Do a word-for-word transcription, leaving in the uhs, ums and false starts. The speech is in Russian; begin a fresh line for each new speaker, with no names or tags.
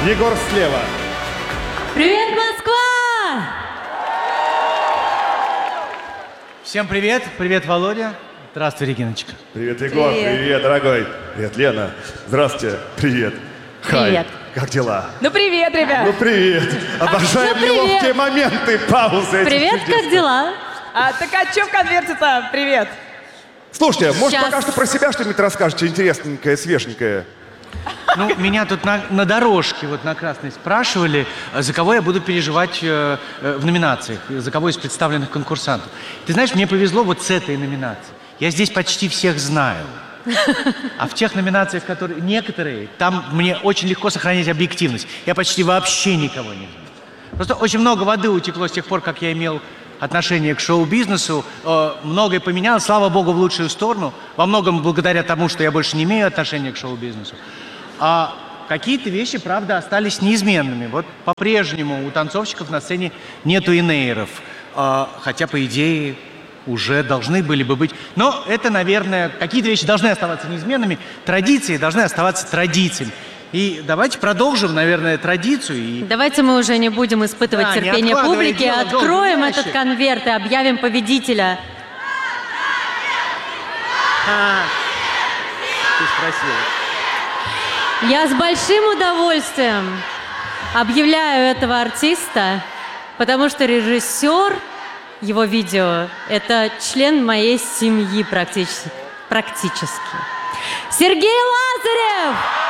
Егор слева.
Привет, Москва!
Всем привет. Привет, Володя. Здравствуй, Региночка.
Привет, Егор.
Привет.
Привет, дорогой. Привет, Лена. Здравствуйте. Привет. Хай.
Привет.
Как дела?
Ну привет, ребят.
Ну, привет. Обожаем
ну, привет.
неловкие моменты, паузы. этих
Привет,
чудес.
как дела?
А, так а чё в конверте-то? Привет.
Слушайте, может,
Сейчас.
пока что про себя что-нибудь расскажете интересненькое, свеженькое?
Ну, меня тут на, на дорожке, вот на красной, спрашивали, за кого я буду переживать э, э, в номинациях, за кого из представленных конкурсантов. Ты знаешь, мне повезло вот с этой номинацией. Я здесь почти всех знаю. А в тех номинациях, которые некоторые, там мне очень легко сохранять объективность. Я почти вообще никого не знаю. Просто очень много воды утекло с тех пор, как я имел отношение к шоу-бизнесу. Э, многое поменялось, слава богу, в лучшую сторону. Во многом благодаря тому, что я больше не имею отношения к шоу-бизнесу. А какие-то вещи, правда, остались неизменными. Вот по-прежнему у танцовщиков на сцене нету инейров. Э, хотя, по идее, уже должны были бы быть. Но это, наверное, какие-то вещи должны оставаться неизменными. Традиции должны оставаться традициями. И давайте продолжим, наверное, традицию. И...
Давайте мы уже не будем испытывать
Да, не
терпение
откладывай
публики,
дело в долгий
откроем
ящик.
этот конверт и объявим победителя.
А, ты спросила.
Я с большим удовольствием объявляю этого артиста, потому что режиссер его видео – это член моей семьи практически. практически. Сергей Лазарев!